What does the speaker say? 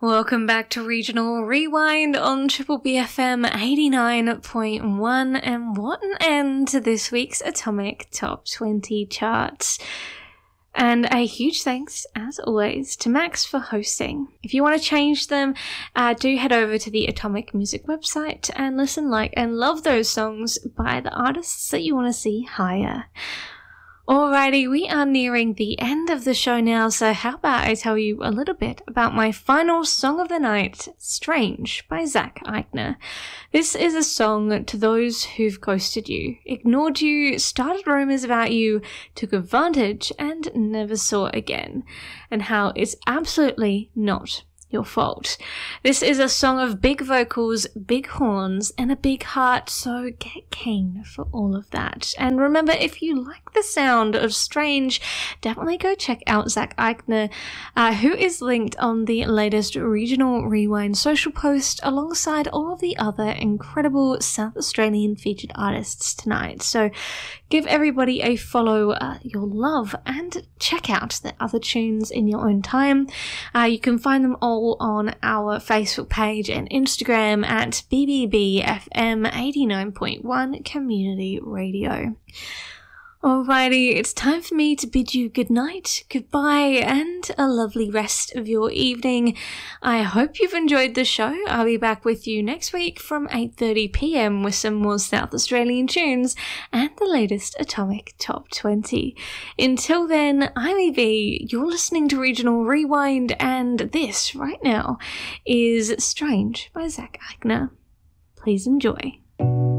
Welcome back to Regional Rewind on Triple BFM 89.1, and what an end to this week's Atomic Top 20 charts. And a huge thanks, as always, to Max for hosting. If you want to change them, do head over to the Atomic Music website and listen, like, and love those songs by the artists that you want to see higher. Alrighty, we are nearing the end of the show now, so how about I tell you a little bit about my final song of the night, Strange by Zach Eichner. This is a song to those who've ghosted you, ignored you, started rumors about you, took advantage, and never saw again, and how it's absolutely not your fault. This is a song of big vocals, big horns, and a big heart, so get keen for all of that. And remember, if you like the sound of Strange, definitely go check out Zach Eichner, who is linked on the latest Regional Rewind social post alongside all of the other incredible South Australian featured artists tonight. So give everybody a follow, your love, and check out the other tunes in your own time. You can find them all on our Facebook page and Instagram at BBBFM 89.1 Community Radio. Alrighty, it's time for me to bid you good night, goodbye, and a lovely rest of your evening. I hope you've enjoyed the show. I'll be back with you next week from 8:30 p.m. with some more South Australian tunes and the latest Atomic Top 20. Until then, I'm EB, you're listening to Regional Rewind, and this, right now, is Strange by Zach Eichner. Please enjoy.